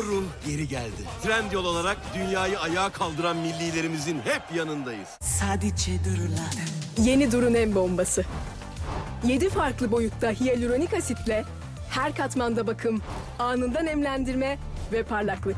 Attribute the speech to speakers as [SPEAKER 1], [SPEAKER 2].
[SPEAKER 1] ruh geri geldi. Trendyol olarak dünyayı ayağa kaldıran millilerimizin hep yanındayız.
[SPEAKER 2] Sadece duruladın.
[SPEAKER 3] Yeni Duru Nem Bombası. 7 farklı boyutta hyaluronik asitle her katmanda bakım, anında nemlendirme ve parlaklık.